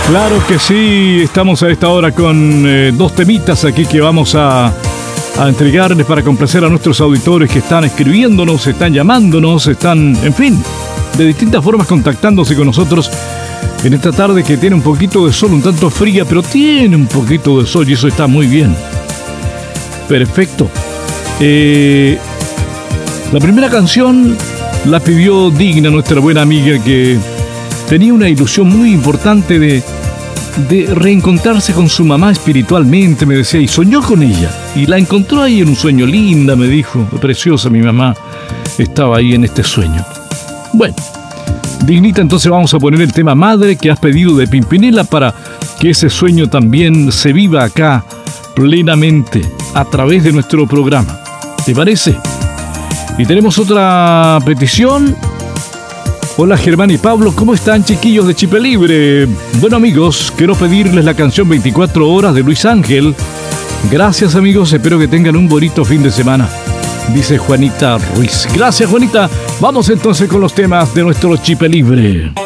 Claro que sí, estamos a esta hora con dos temitas aquí que vamos a entregarles para complacer a nuestros auditores que están escribiéndonos, están llamándonos, están, en fin, de distintas formas contactándose con nosotros en esta tarde que tiene un poquito de sol, un tanto fría, pero tiene un poquito de sol y eso está muy bien. Perfecto. La primera canción la pidió Digna, nuestra buena amiga, que tenía una ilusión muy importante de reencontrarse con su mamá espiritualmente, me decía, y soñó con ella. Y la encontró ahí en un sueño. Linda, me dijo, preciosa mi mamá, estaba ahí en este sueño. Bueno, Dignita, entonces vamos a poner el tema Madre que has pedido de Pimpinela para que ese sueño también se viva acá plenamente a través de nuestro programa. ¿Te parece? Y tenemos otra petición. Hola Germán y Pablo, ¿cómo están, chiquillos de Chipre Libre? Bueno amigos, quiero pedirles la canción 24 horas de Luis Ángel. Gracias amigos, espero que tengan un bonito fin de semana, dice Juanita Ruiz. Gracias Juanita, vamos entonces con los temas de nuestro Chipre Libre.